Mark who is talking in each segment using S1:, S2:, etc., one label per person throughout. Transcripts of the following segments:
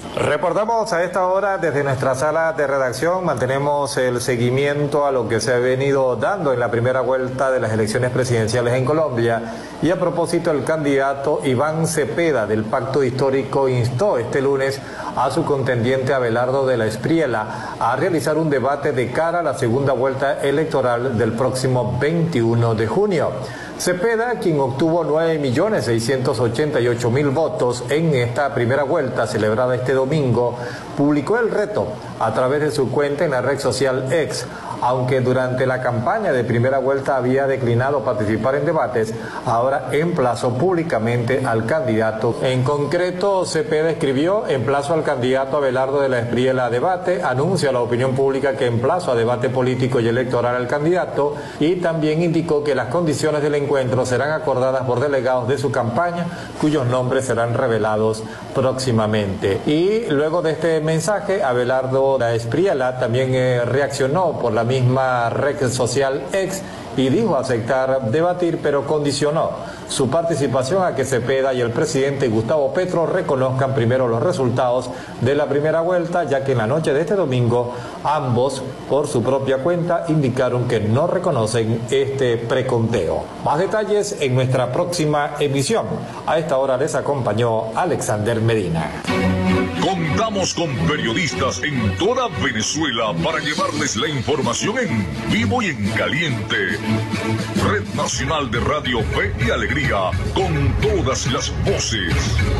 S1: Reportamos a esta hora desde nuestra sala de redacción, mantenemos el seguimiento a lo que se ha venido dando en la primera vuelta de las elecciones presidenciales en Colombia. Y a propósito, el candidato Iván Cepeda del Pacto Histórico instó este lunes a su contendiente Abelardo de la Espriella a realizar un debate de cara a la segunda vuelta electoral del próximo 21 de junio. Cepeda, quien obtuvo 9.688.000 votos en esta primera vuelta celebrada este domingo, publicó el reto a través de su cuenta en la red social X. Aunque durante la campaña de primera vuelta había declinado participar en debates, ahora emplazó públicamente al candidato. En concreto, Cepeda escribió: emplazo al candidato Abelardo de la Espriella a debate, anuncio a la opinión pública que emplazo a debate político y electoral al candidato, y también indicó que las condiciones del encuentro serán acordadas por delegados de su campaña, cuyos nombres serán revelados próximamente. Y luego de este mensaje, Abelardo de la Espriella también reaccionó por la misma red social X y dijo aceptar debatir, pero condicionó su participación a que Cepeda y el presidente Gustavo Petro reconozcan primero los resultados de la primera vuelta, ya que en la noche de este domingo ambos, por su propia cuenta, indicaron que no reconocen este preconteo. Más detalles en nuestra próxima emisión. A esta hora les acompañó Alexander Medina.
S2: Contamos con periodistas en toda Venezuela para llevarles la información en vivo y en caliente. Red Nacional de Radio Fe y Alegría, con todas las voces.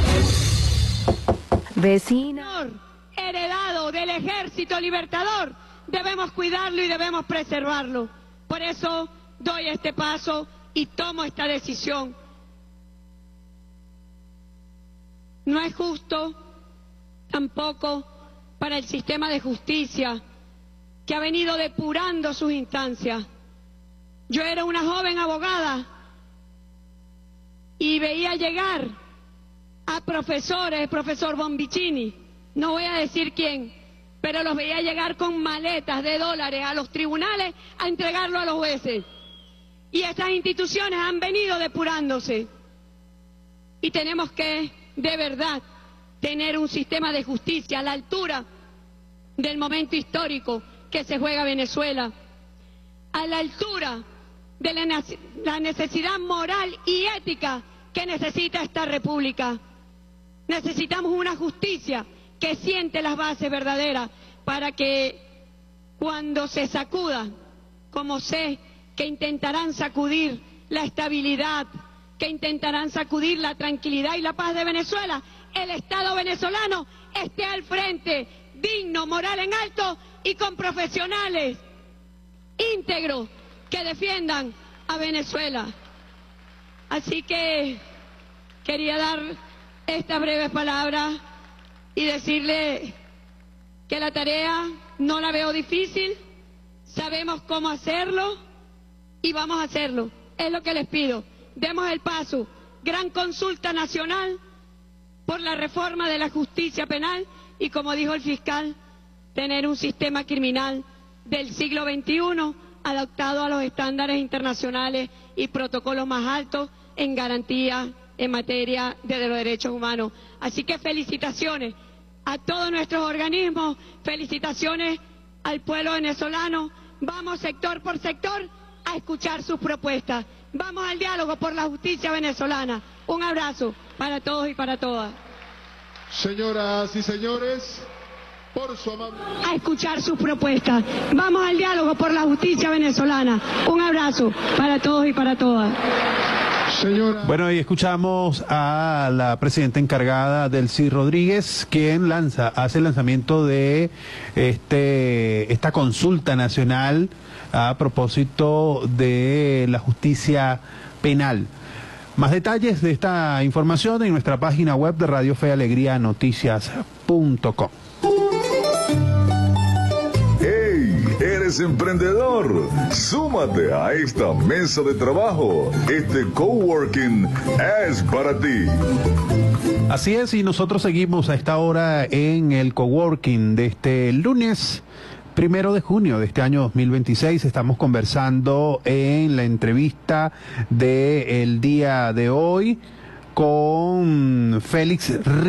S3: Vecino
S4: heredado del Ejército Libertador, debemos cuidarlo y debemos preservarlo. Por eso doy este paso y tomo esta decisión. No es justo tampoco para el sistema de justicia, que ha venido depurando sus instancias. Yo era una joven abogada y veía llegar a profesores, el profesor Bonvicini, no voy a decir quién, pero los veía llegar con maletas de dólares a los tribunales a entregarlo a los jueces. Y estas instituciones han venido depurándose. Y tenemos que, de verdad, tener un sistema de justicia a la altura del momento histórico que se juega Venezuela, a la altura de la necesidad moral y ética que necesita esta república. Necesitamos una justicia que siente las bases verdaderas para que cuando se sacuda, como sé que intentarán sacudir la estabilidad, que intentarán sacudir la tranquilidad y la paz de Venezuela, el Estado venezolano esté al frente, digno, moral en alto y con profesionales íntegros que defiendan a Venezuela. Así que quería dar estas breves palabras y decirle que la tarea no la veo difícil, sabemos cómo hacerlo y vamos a hacerlo. Es lo que les pido. Demos el paso. Gran consulta nacional por la reforma de la justicia penal y, como dijo el fiscal, tener un sistema criminal del siglo XXI adaptado a los estándares internacionales y protocolos más altos en garantía en materia de los derechos humanos. Así que felicitaciones a todos nuestros organismos, felicitaciones al pueblo venezolano. Vamos sector por sector a escuchar sus propuestas. Vamos al diálogo por la justicia venezolana. Un abrazo para todos y para todas.
S5: Señoras y señores, por su amable...
S4: A escuchar sus propuestas. Vamos al diálogo por la justicia venezolana. Un abrazo para todos y para todas.
S5: Señora...
S6: Bueno, y escuchamos a la presidenta encargada Delcy Rodríguez, quien hace el lanzamiento de esta consulta nacional a propósito de la justicia penal. Más detalles de esta información en nuestra página web de Radio Fe y Alegría Noticias.com.
S2: ¡Hey! ¿Eres emprendedor? Súmate a esta mesa de trabajo. Este coworking es para ti.
S6: Así es, y nosotros seguimos a esta hora en el coworking de este lunes 1 de junio de este año 2026. Estamos conversando en la entrevista del día de hoy con Félix